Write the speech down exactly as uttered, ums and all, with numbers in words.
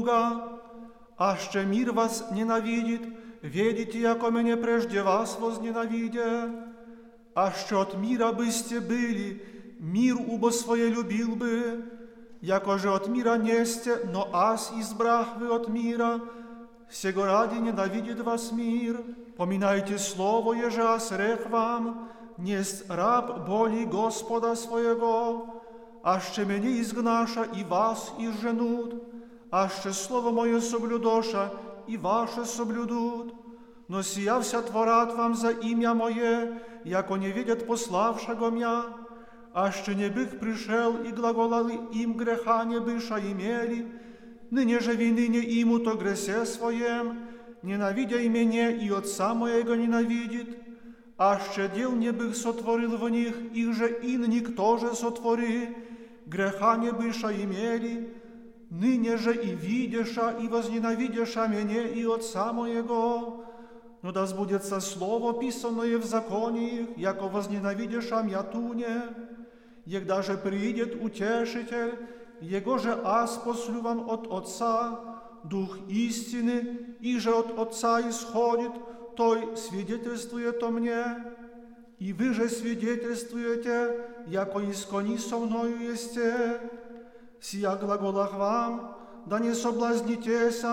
друга. Аще мир вас ненавидит, ведите, яко мене прежде вас возненавидя. Аще от мира бысте были, мир убо свое любил бы, яко же от мира несте, но аз избрах вы от мира, сего ради ненавидит вас мир. Поминайте слово, еже аз рех вам, несть раб боли Господа своего, аще мене изгнаша и вас изженут, аще слово мое соблюдоша и ваше соблюдут. Но сия вся творат вам за имя мое, яко не видят пославшего мя, аще не бых пришел и глаголали им греха не быша имели, ныне же вины не иму то гресе своем, ненавидя и меня, и Отца моего ненавидит, аще дел не бых сотворил в них, их же ин никто же сотвори, греха не быша имели, ныне же и видеша, и возненавидеша меня и Отца моего. Но да сбудется слово, писанное в законе их, яко возненавидеша мя туне, егда же придет утешитель, его же аз послю вам от Отца, Дух истины, и же от Отца исходит, той свидетельствует о мне. И вы же свидетельствуете, яко искони со мною есте. Сия глаголах вам, да не соблазнитеся,